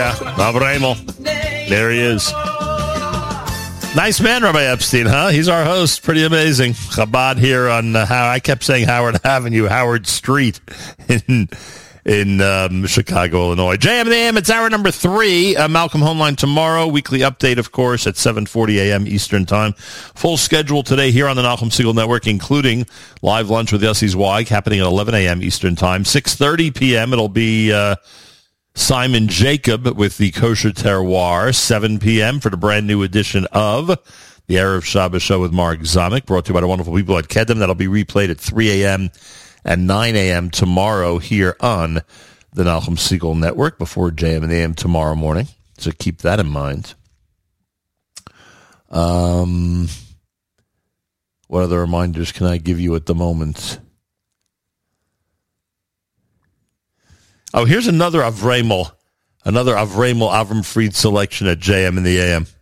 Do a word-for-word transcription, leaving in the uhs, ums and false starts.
Yeah, Avremel. There he is. Nice man, Rabbi Epstein, huh? He's our host. Pretty amazing. Chabad here on uh, how I kept saying Howard Avenue, Howard Street in in um, Chicago, Illinois. J M and the A M, it's hour number three. Uh, Malcolm Homeline tomorrow. Weekly update, of course, at seven forty a.m. Eastern Time. Full schedule today here on the Nachum Segal Network, including live lunch with Yossi Zweig happening at eleven a.m. Eastern Time. six thirty p.m. It'll be uh, Simon Jacob with the Kosher Terroir. seven p.m. for the brand new edition of the Erev Shabbos Show with Mark Zamek, brought to you by the wonderful people at Kedem. That'll be replayed at three a.m. and nine a.m. tomorrow here on the Nachum Segal Network before J M and the A M tomorrow morning. So keep that in mind. Um, what other reminders can I give you at the moment? Oh, here's another Avremel, another Avremel Avram Fried selection at J M and the A M.